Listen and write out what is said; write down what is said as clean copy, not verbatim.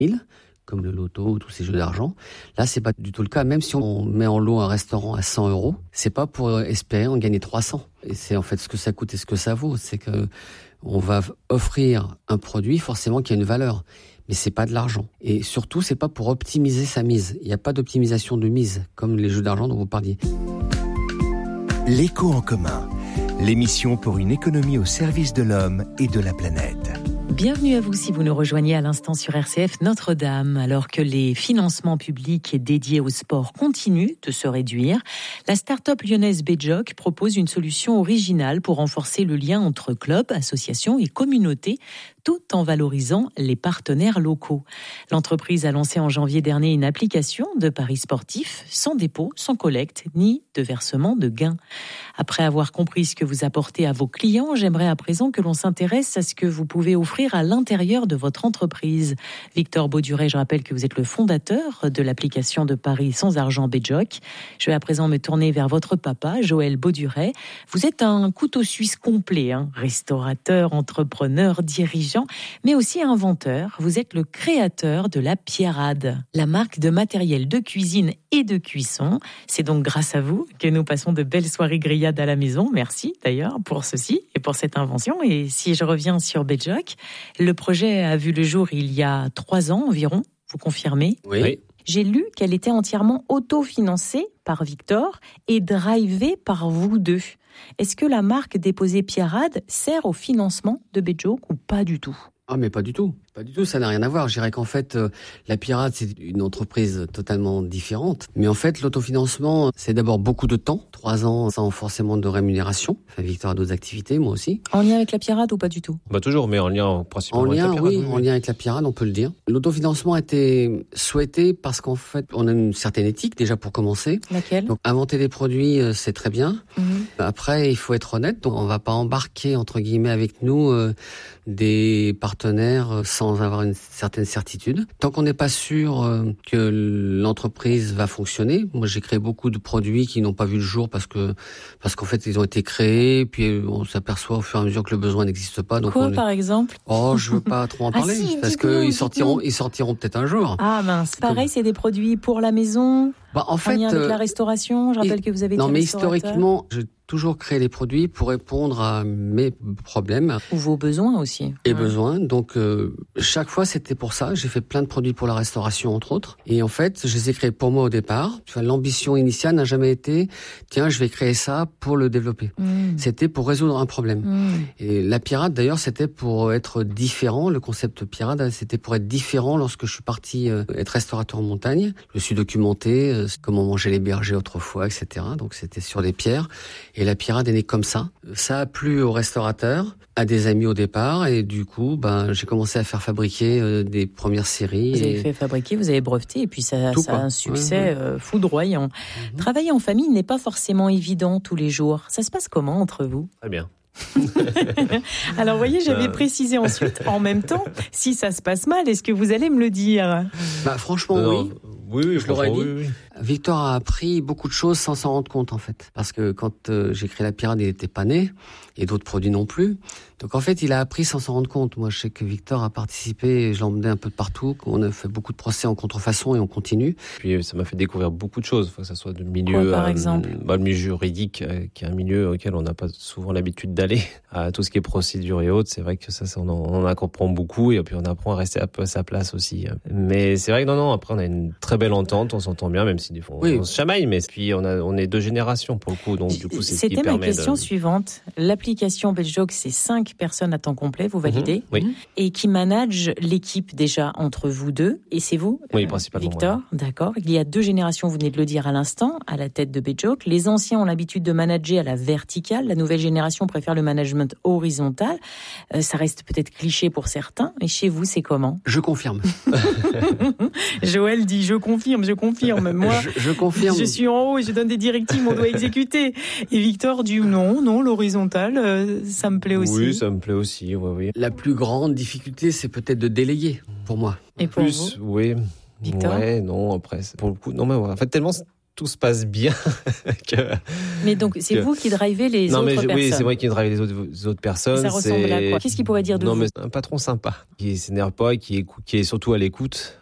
000, comme le loto ou tous ces jeux d'argent. Là, c'est pas du tout le cas. Même si on met en lot un restaurant à 100 €, c'est pas pour espérer en gagner 300. Et c'est en fait ce que ça coûte et ce que ça vaut. C'est que on va offrir un produit forcément qui a une valeur. Mais c'est pas de l'argent. Et surtout, c'est pas pour optimiser sa mise. Il n'y a pas d'optimisation de mise, comme les jeux d'argent dont vous parliez. L'écho en commun, l'émission pour une économie au service de l'homme et de la planète. Bienvenue à vous si vous nous rejoignez à l'instant sur RCF Notre-Dame. Alors que les financements publics dédiés au sport continuent de se réduire, la start-up lyonnaise Bejoc propose une solution originale pour renforcer le lien entre clubs, associations et communautés, tout en valorisant les partenaires locaux. L'entreprise a lancé en janvier dernier une application de paris sportifs sans dépôt, sans collecte, ni de versement de gains. Après avoir compris ce que vous apportez à vos clients, j'aimerais à présent que l'on s'intéresse à ce que vous pouvez offrir à l'intérieur de votre entreprise. Victor Bauduret, je rappelle que vous êtes le fondateur de l'application de paris sans argent Bejoc. Je vais à présent me tourner vers votre papa, Joël Bauduret. Vous êtes un couteau suisse complet, restaurateur, entrepreneur, dirigeant, mais aussi inventeur. Vous êtes le créateur de la Pierrade, la marque de matériel de cuisine et de cuisson. C'est donc grâce à vous que nous passons de belles soirées grillades à la maison. Merci d'ailleurs pour ceci et pour cette invention. Et si je reviens sur Bejoc, le projet a vu le jour il y a 3 ans environ, vous confirmez ? Oui. J'ai lu qu'elle était entièrement autofinancée par Victor et drivée par vous deux. Est-ce que la marque déposée Pierrade sert au financement de Bejoc ou pas du tout ? Ah, mais pas du tout. Pas du tout, ça n'a rien à voir. Je dirais qu'en fait, la Pierrade, c'est une entreprise totalement différente. Mais en fait, l'autofinancement, c'est d'abord beaucoup de temps. 3 ans sans forcément de rémunération. Enfin, Victor a d'autres activités, moi aussi. En lien avec la Pierrade ou pas du tout ? Toujours, mais en lien principalement avec la Pierrade. Oui, en lien avec la Pierrade, on peut le dire. L'autofinancement a été souhaité parce qu'en fait, on a une certaine éthique, déjà pour commencer. Laquelle ? Donc, inventer des produits, c'est très bien. Après, il faut être honnête. Donc, on va pas embarquer, entre guillemets, avec nous, des partenaires sans avoir une certaine certitude. Tant qu'on n'est pas sûr que l'entreprise va fonctionner, moi j'ai créé beaucoup de produits qui n'ont pas vu le jour parce qu'en fait ils ont été créés, puis on s'aperçoit au fur et à mesure que le besoin n'existe pas. Donc par exemple ? Oh, je veux pas trop en parler parce qu'ils sortiront peut-être un jour. Ah mince, pareil, c'est des produits pour la maison. En fait, lien avec la restauration. Je rappelle que vous avez été non, mais restaurateur. historiquement, j'ai toujours créé les produits pour répondre à mes problèmes. Ou vos besoins aussi. Et besoins. Donc, chaque fois, c'était pour ça. J'ai fait plein de produits pour la restauration, entre autres. Et en fait, je les ai créés pour moi au départ. L'ambition initiale n'a jamais été, tiens, je vais créer ça pour le développer. C'était pour résoudre un problème. Et la Pierrade, d'ailleurs, c'était pour être différent. Le concept Pierrade, c'était pour être différent lorsque je suis parti être restaurateur en montagne. Je me suis documenté comment manger les bergers autrefois, etc. Donc, c'était sur des pierres. Et la Pierrade est née comme ça. Ça a plu aux restaurateurs, à des amis au départ, et du coup, j'ai commencé à faire fabriquer des premières séries. Vous avez fait fabriquer, vous avez breveté, et puis ça a un succès foudroyant. Travailler en famille n'est pas forcément évident tous les jours. Ça se passe comment entre vous ? Très bien. Alors, vous voyez, j'avais précisé ensuite, en même temps, si ça se passe mal, est-ce que vous allez me le dire ? Franchement, oui. Oui, je l'aurais dit. Oui. Victor a appris beaucoup de choses sans s'en rendre compte, en fait. Parce que quand j'ai créé la Pierrade, il n'était pas né, et d'autres produits non plus. Donc en fait, il a appris sans s'en rendre compte. Moi, je sais que Victor a participé, je l'emmenais un peu de partout. On a fait beaucoup de procès en contrefaçon et on continue. Puis ça m'a fait découvrir beaucoup de choses, que ce soit de milieu, par exemple le milieu juridique, qui est un milieu auquel on n'a pas souvent l'habitude d'aller. À tout ce qui est procédure et autres, c'est vrai que ça on en comprend beaucoup, et puis on apprend à rester un peu à sa place aussi. Mais c'est vrai que non, après on a une très belle entente, on s'entend bien, même si des fois on se chamaille, mais puis on est 2 générations pour le coup, donc du coup c'est ce qui permet. C'était ma question suivante. L'application Bejoc, c'est 5 personnes à temps complet, vous validez ? Oui. Et qui manage l'équipe déjà entre vous deux, et c'est vous ? Oui, principalement. Victor, d'accord. Il y a 2 générations, vous venez de le dire à l'instant, à la tête de Bejoc. Les anciens ont l'habitude de manager à la verticale, la nouvelle génération préfère le management horizontal. Ça reste peut-être cliché pour certains, mais chez vous, c'est comment ? Je confirme. Joël dit je confirme. Moi, je confirme. Je suis en haut et je donne des directives, on doit exécuter. Et Victor dit non, l'horizontal, ça me plaît aussi. Oui, ça me plaît aussi, oui. La plus grande difficulté, c'est peut-être de déléguer, pour moi. Et pour vous ? Oui. Victor ? Ouais, non, après, pour le coup, non, mais en fait, tellement tout se passe bien. Mais donc, c'est vous qui drivez les autres personnes. Oui, c'est moi qui drive les autres personnes. Et ça ressemble à quoi ? Qu'est-ce qu'il pourrait dire de vous ? Non, mais un patron sympa, qui s'énerve pas, qui est surtout à l'écoute.